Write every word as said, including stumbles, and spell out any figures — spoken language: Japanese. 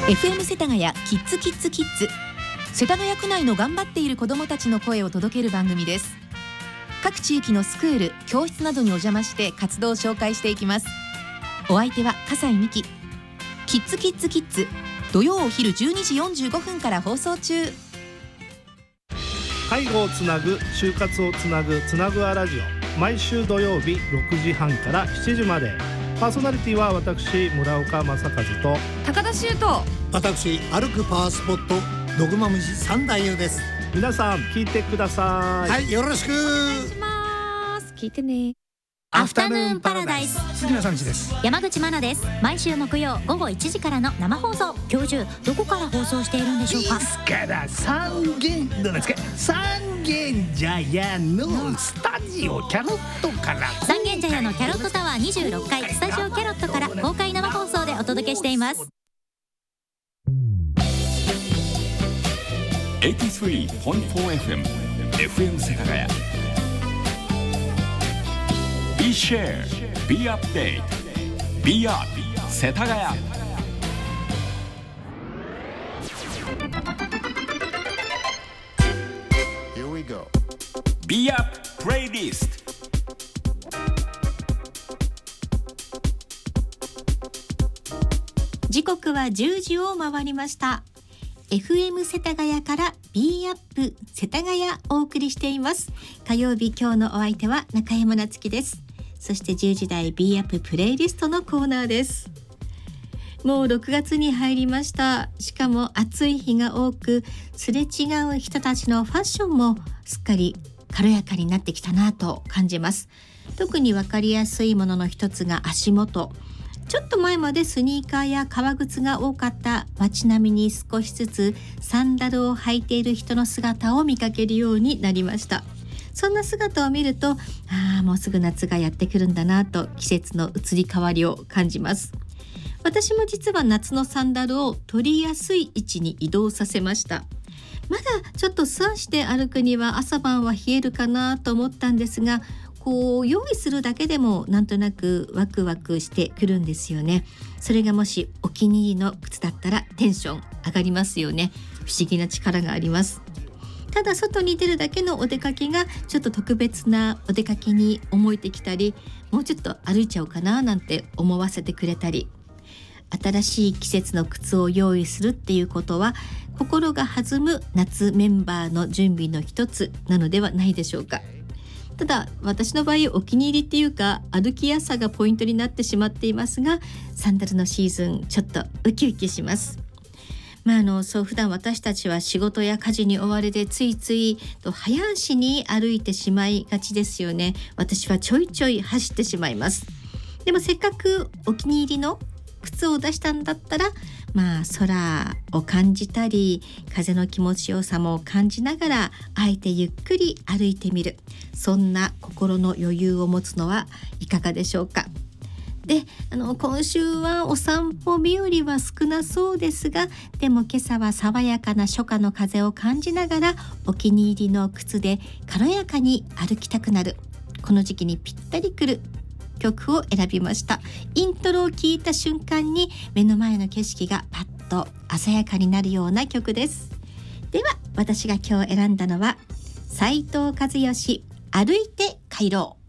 エフエム 世田谷キッズキッズキッズ、世田谷区内の頑張っている子どもたちの声を届ける番組です。各地域のスクール、教室などにお邪魔して活動を紹介していきます。お相手は笠井美希。キッズキッズキッズ、土曜お昼じゅうにじよんじゅうごふんから放送中。 介護をつなぐ、就活をつなぐ、つなぐアラジオ、毎週土曜日ろくじはんからしちじまで。パーソナリティは私村岡正和と高田修と私歩くパワースポットドグマムシ三太夫です。 皆さん聞いてください。 はい、よろしくお願いします。聞いてね。 アフタヌーンパラダイス、 杉野さんちです。 山口真奈です。毎週木曜午後いちじからの生放送。今日中どこから放送しているんでしょうか。 ですから三軒どうですか、三軒茶屋のスタジオキャロットから、 三軒茶屋のキャロットタワーにじゅうろっかいスタジオキャロットから公開生放送でお届けしています。 エイティスリーティーフォーエフエム エフエム 世田谷。 Be Share Be Update Be Up 世田谷。 Here we go. Be Up Playlist。 時刻はじゅうじを回りました。 エフエム 世田谷から Be Up 世田谷お送りしています。火曜日、今日のお相手は中山夏樹です。そしてじゅうじ台 Be Up プレイリストのコーナーです。もうろくがつに入りました。しかも暑い日が多く、すれ違う人たちのファッションもすっかり軽やかになってきたなと感じます。特に分かりやすいものの一つが足元。ちょっと前までスニーカーや革靴が多かった街並みに、少しずつサンダルを履いている人の姿を見かけるようになりました。そんな姿を見ると、ああもうすぐ夏がやってくるんだなと、季節の移り変わりを感じます。私も実は夏のサンダルを取りやすい位置に移動させました。まだちょっと素足で歩くには朝晩は冷えるかなと思ったんですが、こう用意するだけでもなんとなくワクワクしてくるんですよね。それがもしお気に入りの靴だったらテンション上がりますよね。不思議な力があります。ただ外に出るだけのお出かけがちょっと特別なお出かけに思えてきたり、もうちょっと歩いちゃおうかななんて思わせてくれたり、新しい季節の靴を用意するっていうことは心が弾む夏メンバーの準備の一つなのではないでしょうか。ただ私の場合お気に入りっていうか歩きやすさがポイントになってしまっていますが、サンダルのシーズンちょっとウキウキします。まあ、あのそう普段私たちは仕事や家事に追われてついついと早足に歩いてしまいがちですよね。私はちょいちょい走ってしまいます。でもせっかくお気に入りの靴を出したんだったら、まあ空を感じたり風の気持ちよさも感じながらあえてゆっくり歩いてみる、そんな心の余裕を持つのはいかがでしょうか。で、あの今週はお散歩日和は少なそうですが、でも今朝は爽やかな初夏の風を感じながらお気に入りの靴で軽やかに歩きたくなる、この時期にぴったりくる曲を選びました。イントロを聴いた瞬間に目の前の景色がパッと鮮やかになるような曲です。では私が今日選んだのは斉藤和義、歩いて帰ろう。